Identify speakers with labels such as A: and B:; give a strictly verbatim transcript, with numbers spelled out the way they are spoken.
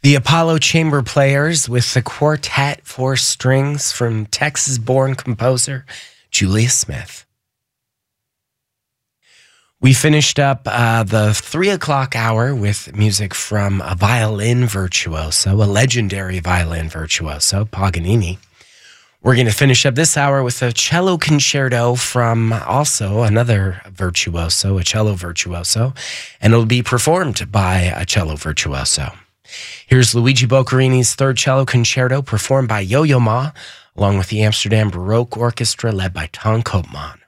A: The Apollo Chamber Players with the Quartet for Strings from Texas-born composer Julius Smith. We finished up uh, the three o'clock hour with music from a violin virtuoso, a legendary violin virtuoso, Paganini. We're going to finish up this hour with a cello concerto from also another virtuoso, a cello virtuoso, and it'll be performed by a cello virtuoso. Here's Luigi Boccherini's third cello concerto performed by Yo-Yo Ma, along with the Amsterdam Baroque Orchestra led by Ton Koopman.